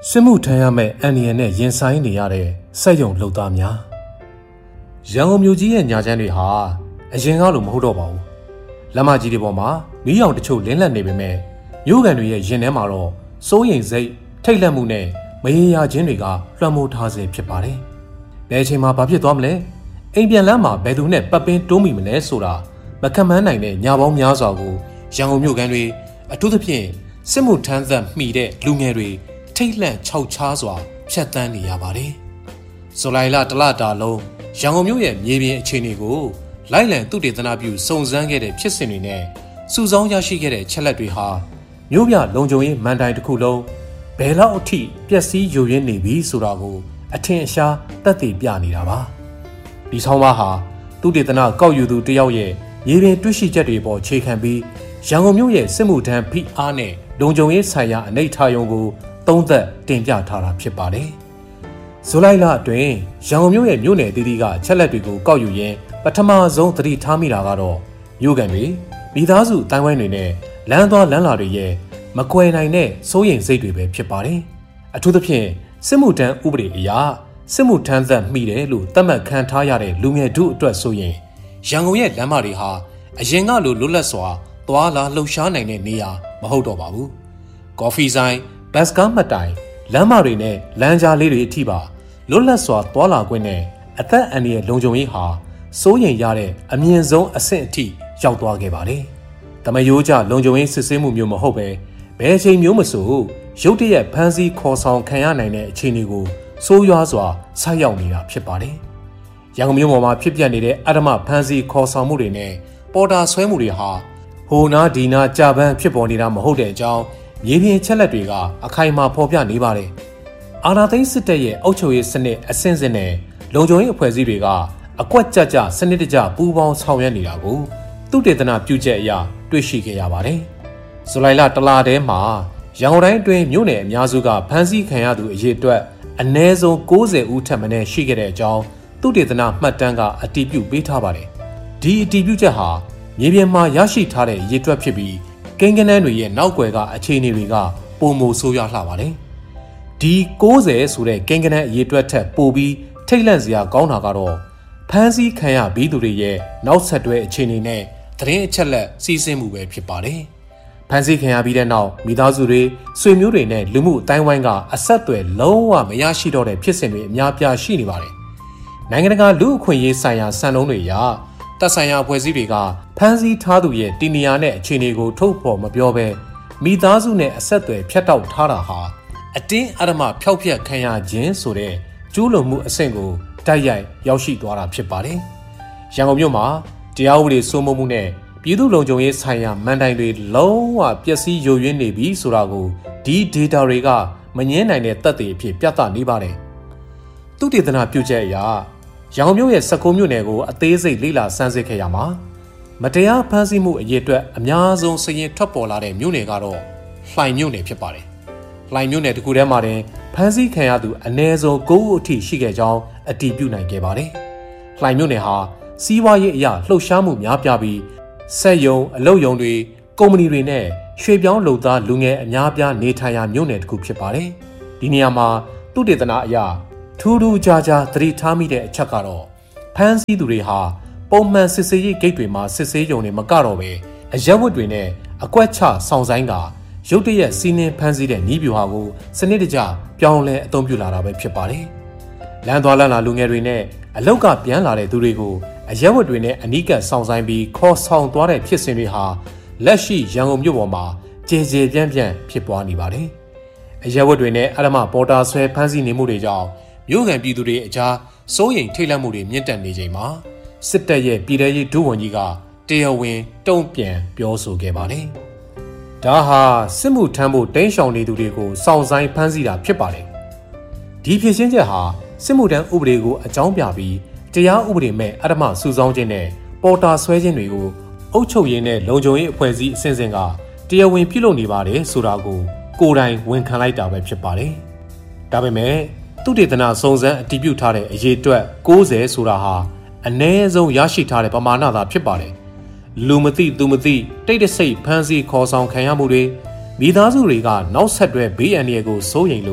စစ်မှုထမ်းရမယ့်အန္တရာယ်နဲ့ရင်ဆိုင်နေရတဲ့စက်ရုံလုပ်သားများရန်ကုန်မြို့ကြီးရဲ့ညာချမ်းတွေဟာအရင်ကလိုမဟုတ်တော့ပါဘူးလမ်းမကြီးတွေပေါ်မှာမီးရောင်တချို့လင်းလက်နေပေမဲ့မြို့ကန်တွေရဲ့ရင်ထဲမှာတော့စိုးရိမ်စိတ်ထိတ်လန့်မှုနဲ့မရေရာခြင်းတွေကလွှမ်းမိုးထားစေဖြစ်ပါတယ်ဘယ်အချိန်မှာဘာဖြစ်သွားမလဲအိမ်ပြန်လမ်းမှာဘယ်သူနဲ့ပတ်ပင်းတိုးမိမလဲဆိုတာမခံမန်းနိုင်တဲ့ညာပေါင်းများစွာကိုရန်ကုန်မြို့ကန်တွေအထူးသဖြင့်စစ်မှုထမ်းသက်မှီတဲ့လူငယ်တွေထိတ်လန့်ခြောက်ခြားစွာဖြတ်တန်းနေရပါတယ်။ဇူလိုင်လတလတာလုံးရန်ကုန်မြို့ရဲ့မြေပြင်အခြေအနေကိုလိုက်လံသုတေသနပြုစုံစမ်းခဲ့တဲ့ဖြစ်စဉ်တွေနဲ့စုဆောင်းရရှိခဲ့တဲ့ချက်လက်တွေဟာမြို့ပြလုံခြုံရေးမန်တိုင်တစ်ခုလုံးဘယ်လောက်အထိပျက်စီးယိုယွင်းနေပြီဆိုတာကိုအထင်အရှားသက်သေပြနေတာပါ။ဒီဆောင်းပါးဟာသုတေသနကောက်ယူသူတယောက်ရဲ့မြေပြင်တွေ့ရှိချက်တွေပေါ်ခြေခံပြီးရန်ကုန်မြို့ရဲ့စစ်မှုထမ်းဖိအားနဲ့လုံခြုံရေးဆိုင်ရာအနေအထားယုံကိုသုံးသက်တင်ပြထားတာဖြစ်ပါတယ်။ဇူလိုင်လအတွင်းရန်ကုန်မြို့ရဲ့မြို့နယ်အသီးသီးကချက်လက်တွေကိုကောက်ယူရင်းပထမဆုံးသတိထားမိတာကတော့မြို့ကန်တွေမိသားစုတိုင်းဝိုင်းတွေနဲ့လမ်းသွားလမ်းလာတွေရဲ့မကွယ်နိုင်တဲ့စိုးရိမ်စိတ်တွေပဲဖြစ်ပါတယ်။အထူးသဖြင့်စစ်မှုထမ်းဥပဒေအရစစ်မှုထမ်းသက်မိတယ်လို့သတ်မှတ်ခံထားရတဲ့လူငယ်တို့အတွက်ဆိုရင်ရန်ကုန်ရဲ့လမ်းမတွေဟာအရင်ကလိုလွတ်လပ်စွာသွားလာလှုပ်ရှားနိုင်တဲ့နေရာမဟုတ်တော့ပါဘူး။ကော်ဖီဆိုင်ဘတ်စကားမှတ်တိုင်လမ်းမတွေနဲ့လမ်းကြားလေးတွေအထိပါလွတ်လပ်စွာသွားလာခွင့်နဲ့အသက်အန္တရာယ်လုံခြုံရေးဟာစိုးရိမ်ရတဲ့အမြင့်ဆုံးအဆင့်အထိရောက်သွားခဲ့ပါတယ်။တမယိုးကျလုံခြုံရေးစစ်ဆေးမှုမျိုးမဟုတ်ပဲဘယ်အချိန်မျိုးမဆိုရုတ်တရက်ဖမ်းဆီးခေါ်ဆောင်ခံရနိုင်တဲ့အခြေအနေကိုဆိုးရွားစွာဆိုက်ရောက်နေတာဖြစ်ပါတယ်။ရန်ကုန်မြို့ပေါ်မှာဖြစ်ပျက်နေတဲ့အဓမ္မဖမ်းဆီးခေါ်ဆောင်မှုတွေနဲ့ပေါ်တာဆွဲမှုတွေဟာဟိုနာဒီနာကြာပန်းဖြစ်ပေါ်နေတာမဟုတ်တဲ့အကြောင်းမြေပြင်ချက်လက်တွေကအခိုင်အမာဖော်ပြနေပါတယ်။အာဏာသိမ်းစစ်တပ်ရဲ့အုပ်ချုပ်ရေးစနစ်အဆင့်ဆင့်နဲ့လုံခြုံရေးအဖွဲ့အစည်းတွေကအကွက်ကြကြစနစ်တကျပူးပေါင်းဆောင်ရွက်နေတာကိုသုတေသနပြုချက်အရတွေ့ရှိခဲ့ရပါတယ်။ဇူလိုင်လတလထဲမှာရန်ကုန်တိုင်းအတွင်းမြို့နယ်အများစုကဖမ်းဆီးခံရသူအရေအတွက်အနည်းဆုံး90ဦးထက်မနည်းရှိခဲ့တဲ့အကြောင်းသုတေသနမှတ်တမ်းကအတည်ပြုပေးထားပါတယ်။ဒီအတည်ပြုချက်ဟာမြေပြင်မှာရရှိထားတဲ့ရေတွက်ဖြစ်ပြီးကိန်းဂဏန်းတွေရဲ့နောက်ွယ်ကအခြေအနေတွေကပုံမိုဆိုးရွားလှပါတယ်။ဒီ90ဆိုတဲ့ကိန်းဂဏန်းအရေတွက်ထက်ပိုပြီးထိတ်လန့်စရာကောင်းတာကတော့ဖမ်းဆီးခံရပြီးသူတွေရဲ့နောက်ဆက်တွဲအခြေအနေနဲ့သတင်းအချက်လက်စီးဆင်းမှုပဲဖြစ်ပါတယ်။ဖမ်းဆီးခံရပြီးတဲ့နောက်မိသားစုတွေဆွေမျိုးတွေနဲ့လူမှုအတိုင်းဝိုင်းကအဆက်အသွယ်လုံးဝမရရှိတော့တဲ့ဖြစ်စဉ်တွေအများပြားရှိနေပါတယ်။နိုင်ငံတကာလူ့အခွင့်အရေးဆိုင်ရာစံနှုန်းတွေအရသက်ဆိုင်ရာအဖွဲ့အစည်းတွေကဖမ်းဆီးထားသူရဲ့တီနီယာနဲ့အခြေအနေကိုထုတ်ဖော်မပြောဘဲမိသားစုနဲ့အဆက်အသွယ်ဖြတ်တောက်ထားတာဟာအတင်းအဓမ္မဖျောက်ဖျက်ခံရခြင်းဆိုတဲ့ကျူးလွန်မှုအဆင့်ကိုတိုက်ရိုက်ရောက်ရှိသွားတာဖြစ်ပါတယ်။ရန်ကုန်မြို့မှာတရားဥပဒေစိုးမိုးမှုနဲ့ပြည်သူ့လုံခြုံရေးဆိုင်ရာမန်တိုင်တွေလုံးဝပျက်စီးယိုယွင်းနေပြီဆိုတာကိုဒီ data တွေကမငြင်းနိုင်တဲ့သက်သေအဖြစ်ပြသနေပါတယ်။သုတေသနပြုချက်အရရန်ကုန်မြို့ရဲ့16မြို့နယ်ကိုအသေးစိတ်လေ့လာစမ်းစစ်ခဲ့ရမှာမတရားဖမ်းဆီးမှုအရေအတွက်အများဆုံးစရင်ထွက်ပေါ်လာတဲ့မြို့နယ်ကတော့လှိုင်မြို့နယ်ဖြစ်ပါတယ်။လှိုင်မြို့နယ်တစ်ခုထဲမှာတင်ဖမ်းဆီးခံရသူအနည်းဆုံး9ဦးအထိရှိခဲ့ကြောင်းအတည်ပြုနိုင်ခဲ့ပါတယ်။လှိုင်မြို့နယ်ဟာစီးပွားရေးအရာလှုပ်ရှားမှုများပြားပြီးစက်ရုံအလုပ်ရုံတွေကုမ္ပဏီတွေနဲ့ရွှေပြောင်းလုပ်သားလူငယ်အများပြားနေထိုင်ရာမြို့နယ်တစ်ခုဖြစ်ပါတယ်။ဒီနေရာမှာသုတေသနအရထူးထူးခြားခြားသတိထားမိတဲ့အချက်ကတော့ဖမ်းဆီးသူတွေဟာပုံမှန်စစ်ဆေးရေးဂိတ်တွေမှာစစ်ဆေးရုံတွေမကတော့ပဲအရက်ဝတ်တွေနဲ့အကွက်ချဆောင်ဆိုင်ကရုတ်တရက်စီးနှင်းဖမ်းဆီးတဲ့နည်းဗျူဟာကိုစနစ်တကျပြောင်းလဲအသုံးပြုလာတာပဲဖြစ်ပါတယ်။လမ်းသွားလမ်းလာလူငယ်တွေနဲ့အလောက်ကပြန်လာတဲ့သူတွေကိုအရက်ဝတ်တွေနဲ့အနီးကပ်ဆောင်ဆိုင်ပြီးခေါ်ဆောင်သွားတဲ့ဖြစ်စဉ်တွေဟာလက်ရှိရန်ကုန်မြို့ပေါ်မှာကျေကျေပြန့်ပြန့်ဖြစ်ပွားနေပါတယ်။အရက်ဝတ်တွေနဲ့အဓမ္မပေါ်တာဆွဲဖမ်းဆီးနေမှုတွေကြောင့်မြို့ကန်ပြည်သူတွေအကြားစိုးရိမ်ထိတ်လန့်မှုတွေမြင့်တက်နေချိန်မှာစစ်တပ်ရဲ့ပြည်ထရေးဒုဝန်ကြီးကတရားဝင်တုံ့ပြန်ပြောဆိုခဲ့ပါတယ်။ဒါဟာစစ်မှုထမ်းဖို့တင်းရှောင်နေသူတွေကိုစောင့်ဆိုင်ဖမ်းဆီးတာဖြစ်ပါတယ်။ဒီဖြစ်ရှင်းချက်ဟာစစ်မှုထမ်းဥပဒေကိုအကြောင်းပြပြီးတရားဥပဒေမဲ့အဓမ္မစုဆောင်းခြင်းနဲ့ပေါ်တာဆွဲခြင်းတွေကိုအုပ်ချုပ်ရေးနဲ့လုံခြုံရေးအဖွဲ့အစည်းအစဉ်စဉ်ကတရားဝင်ပြုလုပ်နေပါတယ်ဆိုတာကိုကိုယ်တိုင်ဝန်ခံလိုက်တာပဲဖြစ်ပါတယ်။ဒါပေမဲ့သုတေသနစုံစမ်းအတည်ပြုထားတဲ့အရေအတွက်90ဆိုတာဟာအနည်းဆုံးရရှိထားတဲ့ပမာဏသာဖြစ်ပါတယ်။လူမသိသူမသိတိတ်တဆိတ်ဖမ်းဆီးခေါ်ဆောင်ခံရမှုတွေမိသားစုတွေကနောက်ဆက်တွဲဘေးအန္တရာယ်ကိုစိုးရိမ်လို့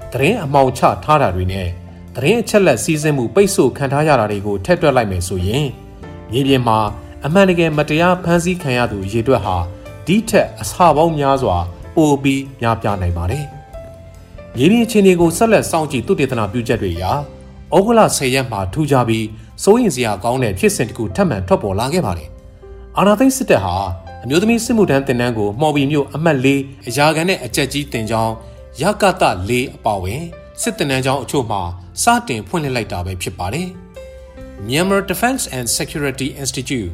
သတင်းအမှောင်ချထားတာတွေနဲ့သတင်းအချက်လက်စီးဆင်းမှုပိတ်ဆို့ခံထားရတာတွေကိုထည့်တွက်လိုက်မယ်ဆိုရင်မြေပြင်မှာအမှန်တကယ်မတရားဖမ်းဆီးခံရသူရေတွက်ဟာဒီထက်အဆပေါင်းများစွာပိုပြီးများပြားနိုင်ပါတယ်။မြေပြင်အခြေအနေကိုဆက်လက်စောင့်ကြည့်သုတေသနပြုချက်တွေအရဩဂုတ်လ10ရက်မှာထူးခြားပြီးစိုးရိမ်စရာကောင်းတဲ့ဖြစ်စဉ်တစ်ခုထပ်မံထွက်ပေါ်လာခဲ့ပါတယ်။အာဏာသိမ်းစစ်တပ်ဟာအမျိုးသမီးစစ်မှုထမ်းတင်တန်းကိုမှော်ဘီမြို့အမှတ်4အရာခံနဲ့အကြက်ကြီးတင်ကြောင်းရကတ4အပါဝင်စစ်တင်တန်းကျောင်းအချို့မှာစတင်ဖွင့်လှစ်လိုက်တာပဲဖြစ်ပါတယ်။ Myanmar Defense and Security Institute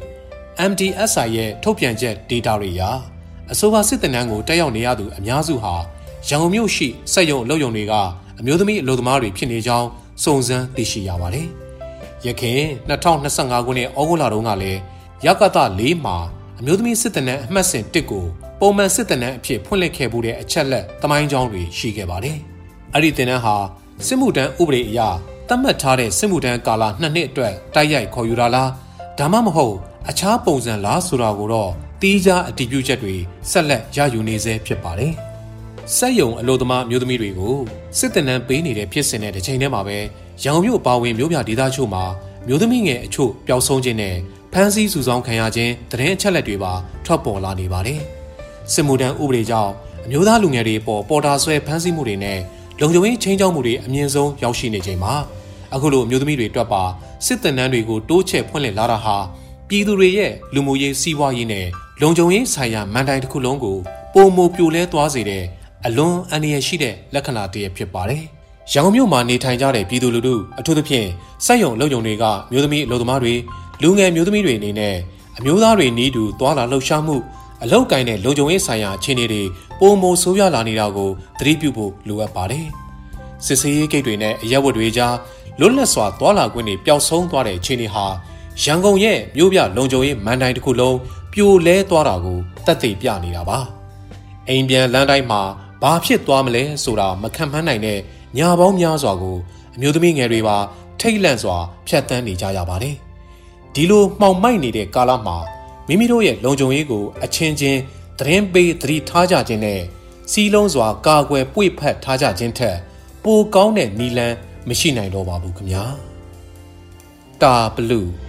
MDSI ရဲ့ထုတ်ပြန်ချက် data တွေအရအဆိုပါစစ်တင်တန်းကိုတက်ရောက်နေရသူအများစုဟာရန်ကုန်မြို့ရှိစက်ရုံအလုပ်ရုံတွေကအမျိုးသမီးအလုပ်သမားတွေဖြစ်နေကြောင်းစုံစမ်းသိရှိရပါတယ်။ယခင်2025ခုနှစ်ဩဂုတ်လတုန်းကလည်းရကတ4မှာအမျိုးသမီးစစ်တင်တန်းအမှတ်စဉ်1ကိုပုံမှန်စစ်တင်တန်းအဖြစ်ဖွင့်လှစ်ခဲ့မှုတဲ့အချက်လက်သမိုင်းကြောင်းတွေရှိခဲ့ပါတယ်။အဲ့ဒီတင်တန်းဟာစစ်မှုထမ်းဥပဒေအရသတ်မှတ်ထားတဲ့စစ်မှုထမ်းကာလ2နှစ်အတွက်တိုက်ရိုက်ခေါ်ယူတာလားဒါမှမဟုတ်အခြားပုံစံလားဆိုတာကိုတော့တီးခြားအတည်ပြုချက်တွေဆက်လက်ရယူနေဆဲဖြစ်ပါတယ်။စက်ရုံအလုပ်သမားမျိုးသမီးတွေကိုစစ်တင်တန်းပေးနေတဲ့ဖြစ်စဉ်နဲ့တစ်ချိန်တည်းမှာပဲရန်ကုန်မြို့အပါအဝင်မြို့ပြဒေသချို့မှာမျိုးသမီးငယ်အချို့ပျောက်ဆုံးခြင်းနဲ့ဖမ်းဆီးစုဆောင်းခံရခြင်းသတင်းအချက်လက်တွေပါထွက်ပေါ်လာနေပါတယ်။စစ်မှုထမ်းဥပဒေကြောင့်အမျိုးသားလူငယ်တွေပေါ်တာဆွဲဖမ်းဆီးမှုတွေနဲ့လုံခြုံရေးချင်းချောက်မှုတွေအမြင့်ဆုံးရောက်ရှိနေချိန်မှာအခုလိုအမျိုးသမီးတွေအတွက်ပါစစ်တင်တန်းတွေကိုတိုးချဲ့ဖွင့်လှစ်လာတာဟာပြည်သူတွေရဲ့လူမှုရေးစီးပွားရေးနဲ့လုံခြုံရေးဆိုင်ရာမန်တိုင်တစ်ခုလုံးကိုပုံမပြိုလဲသွားစေတဲ့အလွန်အန္တရာယ်ရှိတဲ့လက္ခဏာတစ်ရပ်ဖြစ်ပါတယ်။ရန်ကုန်မြို့မှာနေထိုင်ကြတဲ့ပြည်သူလူထုအထူးသဖြင့်စက်ရုံလုပ်ရုံတွေကမျိုးသမီးအလုပ်သမားတွေလူငယ်မျိုးသမီးတွေအနေနဲ့အမျိုးသားတွေနီးတူသွာလာလှုပ်ရှားမှုအလောက်ကိုင်းတဲ့လုံခြုံရေးဆိုင်ရာအခြေအနေတွေပုံမဆိုးရွားလာနေတာကိုသတိပြုဖို့လိုအပ်ပါတယ်။စစ်ဆေးရေးဂိတ်တွေနဲ့အရက်ဝတ်တွေကြားလွတ်လပ်စွာသွာလာခွင့်တွေပျောက်ဆုံးသွားတဲ့အခြေအနေဟာရန်ကုန်ရဲ့မြို့ပြလုံခြုံရေးမန်တိုင်တစ်ခုလုံးပြိုလဲသွားတာကိုသက်သေပြနေတာပါ။အိမ်ပြန်လမ်းတိုင်းမှာဘာဖြစ်သွားမလဲဆိုတာမခံမှန်းနိုင်တဲ့ညာပေါင်းများစွာကိုအမျိုးသမီးငယ်တွေပါထိတ်လန့်စွာဖြတ်တန်းနေကြရပါတယ်။ဒီလိုမှောင်မိုက်နေတဲ့ကာလမှာမိမိတို့ရဲ့လုံခြုံရေးကိုအချင်းချင်းသတင်းပေးသတိထားကြခြင်းနဲ့စီးလုံးစွာကာကွယ်ပွေ့ဖက်ထားကြခြင်းထက်ပိုကောင်းတဲ့နည်းလမ်းမရှိနိုင်တော့ပါဘူးခင်ဗျာ။တာဘလူး